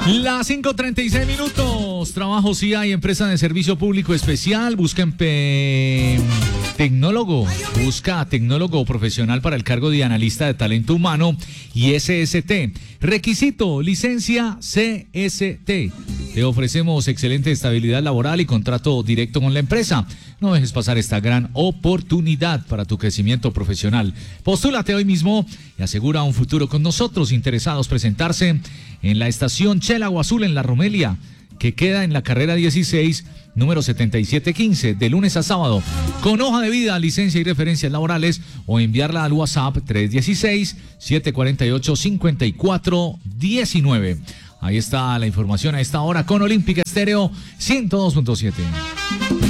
Las 5:36 minutos. Trabajo sí hay, empresa de servicio público especial. Busca tecnólogo. Busca tecnólogo profesional para el cargo de analista de talento humano y SST. Requisito, licencia CST. Te ofrecemos excelente estabilidad laboral y contrato directo con la empresa. No dejes pasar esta gran oportunidad para tu crecimiento profesional. Postúlate hoy mismo y asegura un futuro con nosotros. Interesados presentarse en la estación Shell Agua Azul en La Romelia, que queda en la carrera 16, número 7715, de lunes a sábado, con hoja de vida, licencia y referencias laborales, o enviarla al WhatsApp 316-748-5419. Ahí está la información a esta hora con Olímpica Estéreo 102.7.